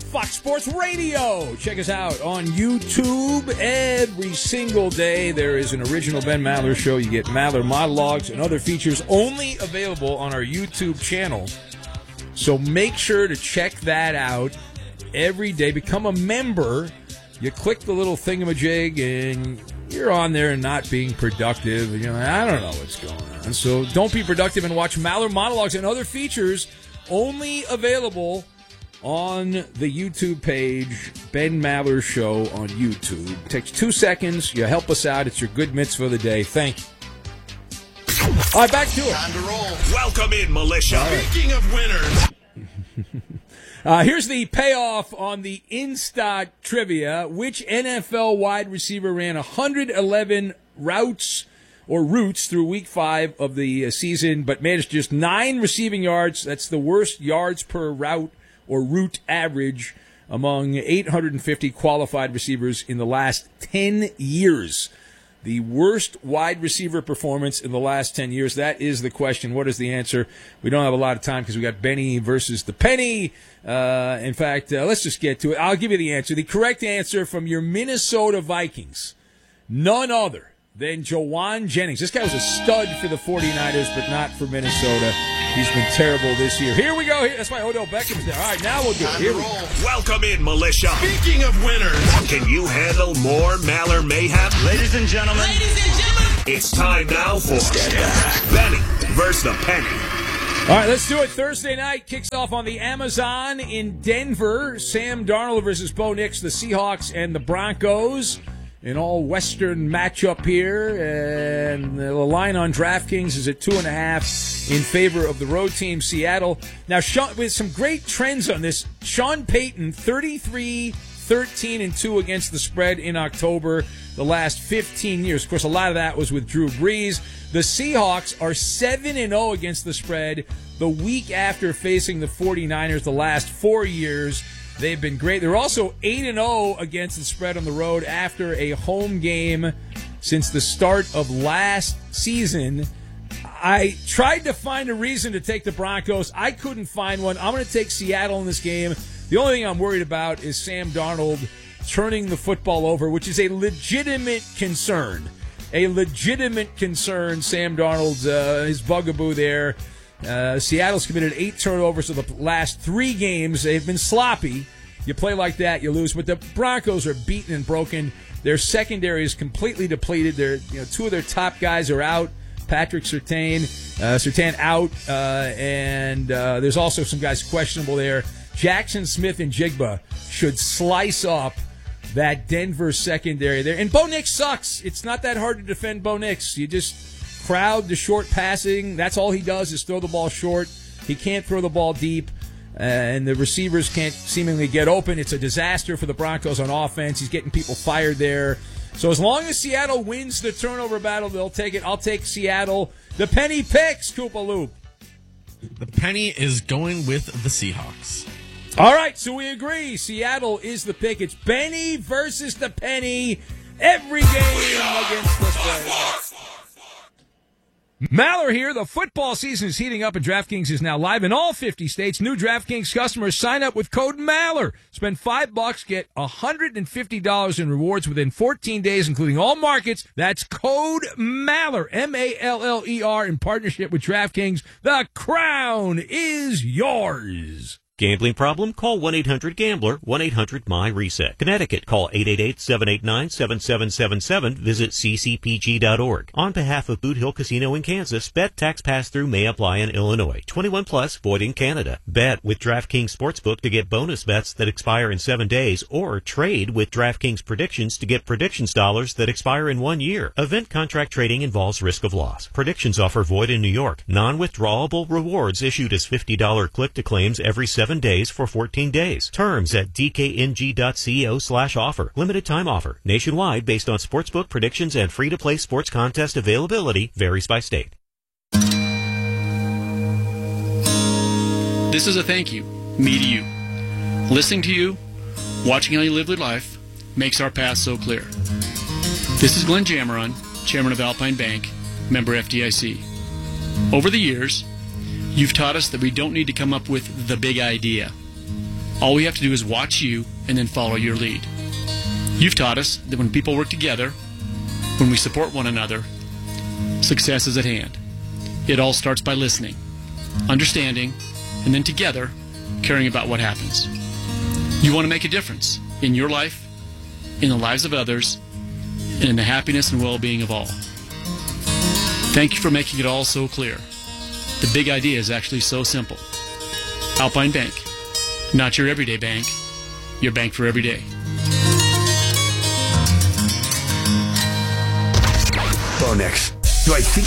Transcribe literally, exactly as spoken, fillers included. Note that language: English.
Fox Sports Radio. Check us out on YouTube every single day. There is an original Ben Maller show. You get Maller monologues and other features only available on our YouTube channel. So make sure to check that out every day. Become a member. You click the little thingamajig and you're on there and not being productive. You're like, I don't know what's going on. So don't be productive and watch Maller monologues and other features only available on the YouTube page, Ben Maller Show on YouTube. It takes two seconds. You help us out. It's your good mitzvah of the day. Thank you. All right, back to it. Time to roll. Welcome in, militia. Right. Speaking of winners. uh, here's the payoff on the Instat trivia. Which N F L wide receiver ran one hundred eleven routes or routes through week five of the season, but managed just nine receiving yards? That's the worst yards per route or route average among eight hundred fifty qualified receivers in the last ten years. The worst wide receiver performance in the last ten years. That is the question. What is the answer? We don't have a lot of time because we got Benny versus the Penny. Uh, in fact, uh, let's just get to it. I'll give you the answer. The correct answer from your Minnesota Vikings, none other than Jawan Jennings. This guy was a stud for the forty-niners, but not for Minnesota. He's been terrible this year. Here we go. That's why Odell Beckham's there. All right, now we'll do it. Here we go. Welcome in, militia. Speaking of winners. Can you handle more Maller mayhem? Ladies and gentlemen. Ladies and gentlemen. It's time now for Benny versus the Penny. All right, let's do it. Thursday night kicks off on the Amazon in Denver. Sam Darnold versus Bo Nix, the Seahawks and the Broncos. An all-Western matchup here, and the line on DraftKings is at two and a half in favor of the road team, Seattle. Now, Sean, with some great trends on this, Sean Payton, thirty-three, thirteen, and two against the spread in October the last fifteen years. Of course, a lot of that was with Drew Brees. The Seahawks are seven and oh against the spread the week after facing the forty-niners the last four years. They've been great. They're also eight and oh against the spread on the road after a home game since the start of last season. I tried to find a reason to take the Broncos. I couldn't find one. I'm going to take Seattle in this game. The only thing I'm worried about is Sam Darnold turning the football over, which is a legitimate concern. A legitimate concern, Sam Darnold's uh, his bugaboo there. Uh, Seattle's committed eight turnovers in the last three games. They've been sloppy. You play like that, you lose. But the Broncos are beaten and broken. Their secondary is completely depleted. They're, you know, two of their top guys are out. Patrick Surtain, uh, Surtain out, uh, and uh, there's also some guys questionable there. Jackson Smith and Jigba should slice up that Denver secondary there. And Bo Nix sucks. It's not that hard to defend Bo Nix. You just crowd the short passing. That's all he does is throw the ball short. He can't throw the ball deep, uh, and the receivers can't seemingly get open. It's a disaster for the Broncos on offense. He's getting people fired there. So as long as Seattle wins the turnover battle, they'll take it. I'll take Seattle. The Penny picks, Koopa Loop. The Penny is going with the Seahawks. All right, so we agree. Seattle is the pick. It's Benny versus the Penny every game against the spread. Maller here. The football season is heating up, and DraftKings is now live in all fifty states. New DraftKings customers sign up with code Maller. Spend five bucks, get one hundred fifty dollars in rewards within fourteen days, including all markets. That's code Maller, M A L L E R, in partnership with DraftKings. The crown is yours. Gambling problem? Call one eight hundred gambler, one eight hundred M Y reset. Connecticut, call eight eight eight, seven eight nine, seven seven seven seven. Visit c c p g dot org. On behalf of Boot Hill Casino in Kansas, bet tax pass-through may apply in Illinois. twenty-one plus, void in Canada. Bet with DraftKings Sportsbook to get bonus bets that expire in seven days, or trade with DraftKings Predictions to get predictions dollars that expire in one year. Event contract trading involves risk of loss. Predictions offer void in New York. Non-withdrawable rewards issued as fifty dollars click-to-claims every seven days for fourteen days. Terms at d k n g dot co slash offer. Limited time offer. Nationwide based on sportsbook predictions and free-to-play sports contest availability. Varies by state. This is a thank you, me to you. Listening to you, watching how you live your life, makes our path so clear. This is Glenn Jameron, Chairman of Alpine Bank, member F D I C. Over the years, you've taught us that we don't need to come up with the big idea. All we have to do is watch you and then follow your lead. You've taught us that when people work together, when we support one another, success is at hand. It all starts by listening, understanding, and then together, caring about what happens. You want to make a difference in your life, in the lives of others, and in the happiness and well-being of all. Thank you for making it all so clear. The big idea is actually so simple. Alpine Bank, not your everyday bank, your bank for every day. Bo Nix, do I think